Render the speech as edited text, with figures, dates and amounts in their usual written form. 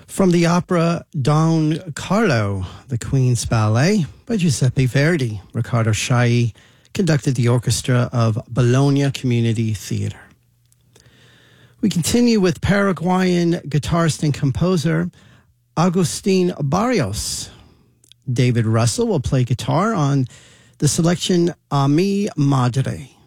From the opera Don Carlo, The Queen's Ballet by Giuseppe Verdi, Riccardo Schai conducted the orchestra of Bologna Community Theatre. We continue with Paraguayan guitarist and composer Agustin Barrios. David Russell will play guitar on the selection A Mi Madre.